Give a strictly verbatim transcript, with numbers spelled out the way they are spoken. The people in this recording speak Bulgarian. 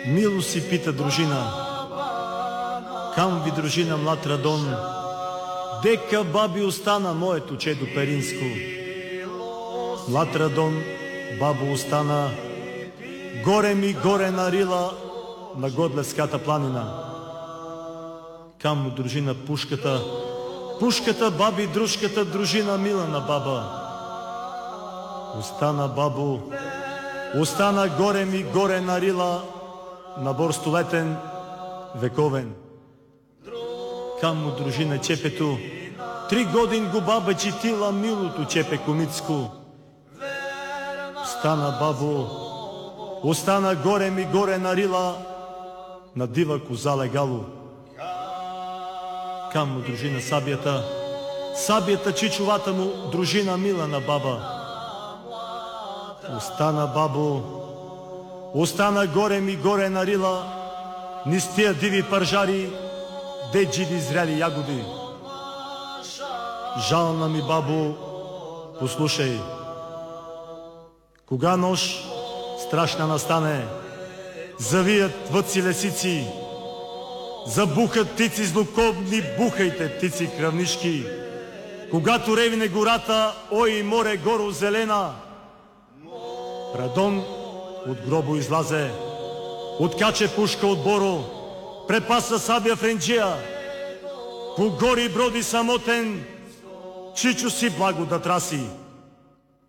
Мило си пита дружина, кам ви дружина млад Радон, дека баби остана моето чедо Перинско. Млад Радон, бабо остана, горе ми горе на Рила, на Годлевската планина. Кам му дружина пушката, пушката баби дружката, дружина мила на баба. Остана бабо, остана горе ми горе на Рила, набор столетен, вековен. Кам му дружина чепето, три годин го баба четила милото чепе комицко. Остана бабо, остана горе ми горе на Рила, на дива коза легало. Кам му дружина сабията, сабията чичовата му, дружина мила на баба. Остана бабо, остана горе ми горе на Рила, низ тия диви пържари, де джиди зряли ягоди. Жална ми бабо, послушай, кога нощ страшна настане, завият въци лесици, забухат птици злокобни, бухайте птици кръвнишки. Когато ревне гората, ой море горо зелена, Радон от гробо излазе, откаче пушка от боро, препаса сабя френджия, по гори броди самотен, чичо си благо да траси.